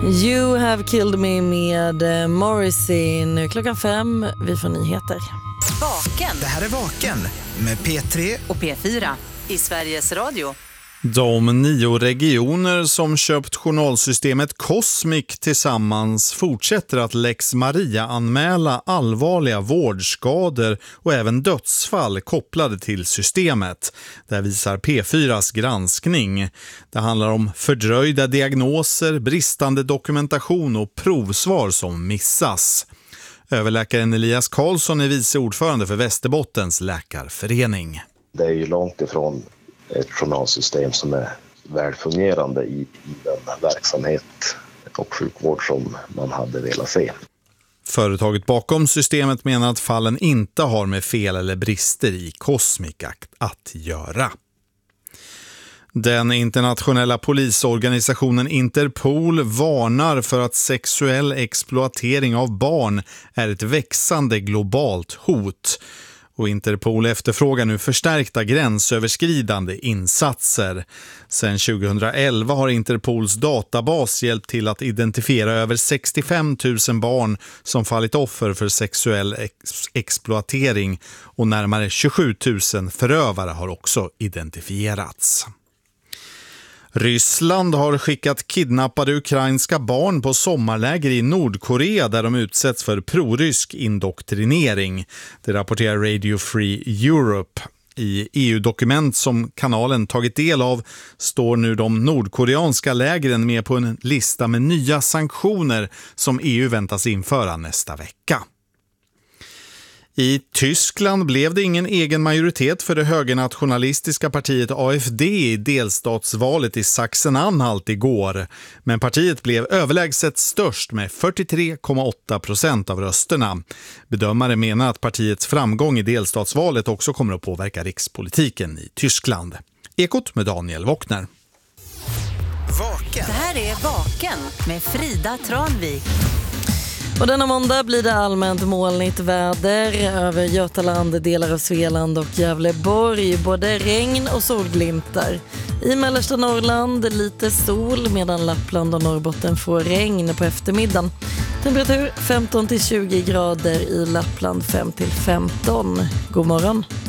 You have killed me med Morrissey. Nu klockan 5, vi får nyheter. Vaken. Det här är Vaken med P3 och P4 i Sveriges Radio. De 9 regioner som köpt journalsystemet Cosmic tillsammans fortsätter att Lex Maria-anmäla allvarliga vårdskador och även dödsfall kopplade till systemet. Det visar P4s granskning. Det handlar om fördröjda diagnoser, bristande dokumentation och provsvar som missas. Överläkaren Elias Karlsson är vice ordförande för Västerbottens läkarförening. Det är ju långt ifrån ett journalsystem som är välfungerande i den verksamhet och sjukvård som man hade velat se. Företaget bakom systemet menar att fallen inte har med fel eller brister i Cosmic att göra. Den internationella polisorganisationen Interpol varnar för att sexuell exploatering av barn är ett växande globalt hot. Och Interpol efterfrågar nu förstärkta gränsöverskridande insatser. Sedan 2011 har Interpols databas hjälpt till att identifiera över 65 000 barn som fallit offer för sexuell exploatering och närmare 27 000 förövare har också identifierats. Ryssland har skickat kidnappade ukrainska barn på sommarläger i Nordkorea där de utsätts för prorysk indoktrinering. Det rapporterar Radio Free Europe. I EU-dokument som kanalen tagit del av står nu de nordkoreanska lägren med på en lista med nya sanktioner som EU väntas införa nästa vecka. I Tyskland blev det ingen egen majoritet för det högernationalistiska partiet AfD i delstatsvalet i Sachsen-Anhalt igår. Men partiet blev överlägset störst med 43,8% av rösterna. Bedömare menar att partiets framgång i delstatsvalet också kommer att påverka rikspolitiken i Tyskland. Ekot med Daniel Wockner. Vaken. Det här är Vaken med Frida Tranvik. Och denna måndag blir det allmänt molnigt väder över Götaland, delar av Svealand och Gävleborg. Både regn och solglimtar. I mellersta Norrland lite sol medan Lappland och Norrbotten får regn på eftermiddagen. Temperatur 15-20 grader i Lappland, 5-15. God morgon.